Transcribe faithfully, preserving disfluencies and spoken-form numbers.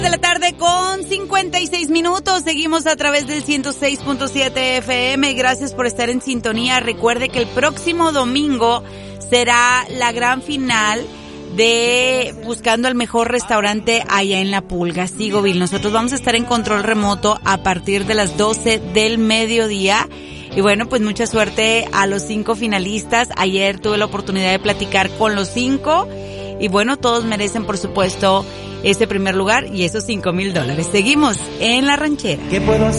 De la tarde con cincuenta y seis minutos, seguimos a través del ciento seis punto siete F M. Gracias por estar en sintonía. Recuerde que el próximo domingo será la gran final de Buscando el Mejor Restaurante allá en La Pulga, Sigoville. Nosotros vamos a estar en control remoto a partir de las doce del mediodía. Y bueno, pues mucha suerte a los cinco finalistas. Ayer tuve la oportunidad de platicar con los cinco. Y bueno, todos merecen, por supuesto, ese primer lugar y esos cinco mil dólares. Seguimos en La Ranchera. ¿Qué puedo hacer?